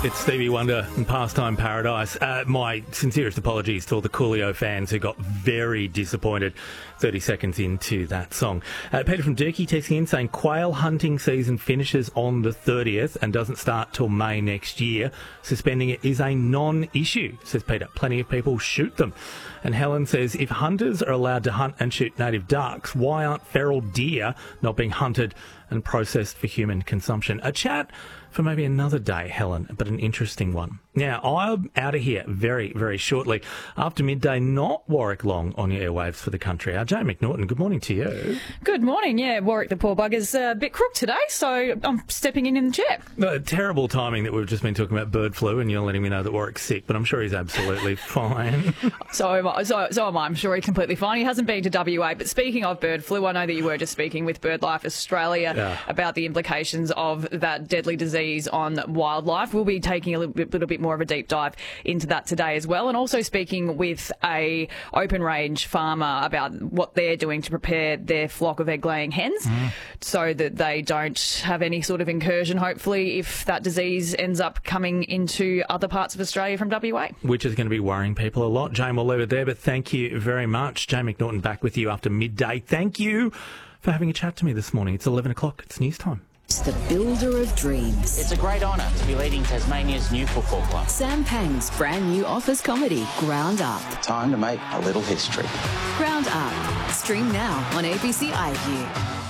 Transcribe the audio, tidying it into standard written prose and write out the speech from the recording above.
It's Stevie Wonder and Pastime Paradise. My sincerest apologies to all the Coolio fans who got very disappointed 30 seconds into that song. Peter from Durkee texting in saying quail hunting season finishes on the 30th and doesn't start till May next year. Suspending it is a non-issue, says Peter. Plenty of people shoot them. And Helen says, if hunters are allowed to hunt and shoot native ducks, why aren't feral deer not being hunted and processed for human consumption? A chat for maybe another day, Helen, but an interesting one. Now, I'm out of here very, very shortly. After midday, not Warwick Long on your airwaves for the country. Jane McNaughton, good morning to you. Good morning. Yeah, Warwick the poor bugger's a bit crook today, so I'm stepping in the chair. Terrible timing that we've just been talking about bird flu and you're letting me know that Warwick's sick, but I'm sure he's absolutely fine. So am I. I'm sure he's completely fine. He hasn't been to WA. But speaking of bird flu, I know that you were just speaking with BirdLife Australia about the implications of that deadly disease on wildlife. We'll be taking a little bit more of a deep dive into that today as well, and also speaking with a open range farmer about what they're doing to prepare their flock of egg-laying hens so that they don't have any sort of incursion, hopefully, if that disease ends up coming into other parts of Australia from WA. Which is going to be worrying people a lot. Jane, we'll leave it there, but thank you very much. Jane McNaughton back with you after midday. Thank you for having a chat to me this morning. It's 11 o'clock. It's news time. The builder of dreams. It's a great honour to be leading Tasmania's new football club. Sam Pang's brand new office comedy, Ground Up. Time to make a little history. Ground Up. Stream now on ABC iView.